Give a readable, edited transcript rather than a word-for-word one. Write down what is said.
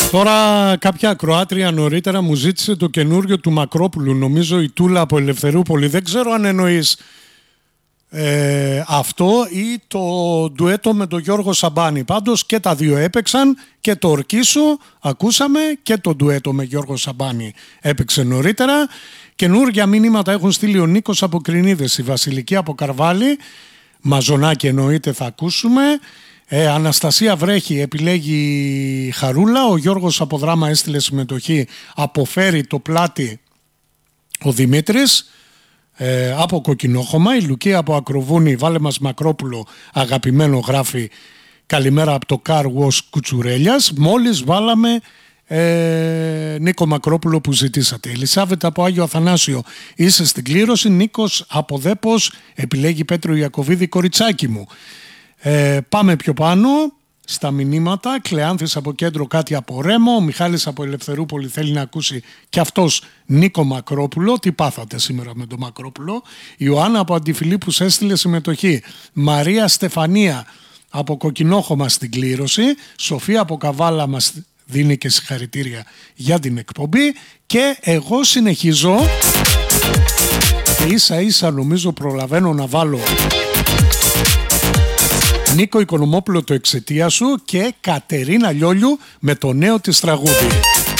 Τώρα κάποια ακροάτρια νωρίτερα μου ζήτησε το καινούριο του Μακρόπουλου, νομίζω η Τούλα από Ελευθερούπολη. Δεν ξέρω αν εννοείς αυτό ή το ντουέτο με τον Γιώργο Σαμπάνη. Πάντως και τα δύο έπαιξαν, και το Ορκίσου ακούσαμε και το ντουέτο με Γιώργο Σαμπάνη έπαιξε νωρίτερα. Καινούργια μηνύματα έχουν στείλει ο Νίκος από Κρινίδες, η Βασιλική από Καρβάλη, Μαζονάκι εννοείται θα ακούσουμε. Αναστασία Βρέχη επιλέγει Χαρούλα. Ο Γιώργος από Δράμα έστειλε συμμετοχή, αποφέρει το πλάτη ο Δημήτρης από Κοκκινόχωμα. Η Λουκία από Ακροβούνη, βάλε μας Μακρόπουλο αγαπημένο, γράφει καλημέρα από το Car Wash Κουτσουρέλιας. Μόλις βάλαμε Νίκο Μακρόπουλο που ζητήσατε. Ελισάβετα από Άγιο Αθανάσιο, είσαι στην κλήρωση. Νίκος από Δέπος επιλέγει Πέτρο Ιακωβίδη, κοριτσάκι μου. Πάμε πιο πάνω στα μηνύματα. Κλεάνθης από Κέντρο, κάτι από Ρέμο. Ο Μιχάλης από Ελευθερούπολη θέλει να ακούσει και αυτός Νίκο Μακρόπουλο. Τι πάθατε σήμερα με τον Μακρόπουλο. Ιωάννα από Αντιφιλίππους έστειλε συμμετοχή. Μαρία Στεφανία από Κοκκινόχωμα στην κλήρωση. Σοφία από Καβάλα μας δίνει και συγχαρητήρια για την εκπομπή. Και εγώ συνεχίζω και ίσα ίσα νομίζω προλαβαίνω να βάλω Νίκο Οικονομόπουλο, το εξαιτία σου, και Κατερίνα Λιόλιου με το νέο της τραγούδι.